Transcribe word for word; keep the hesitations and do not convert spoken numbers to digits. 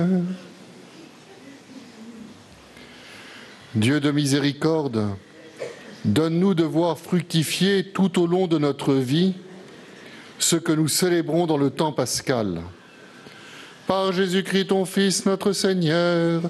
Dieu de miséricorde, donne-nous de voir fructifier tout au long de notre vie ce que nous célébrons dans le temps pascal. Par Jésus-Christ, ton Fils, notre Seigneur,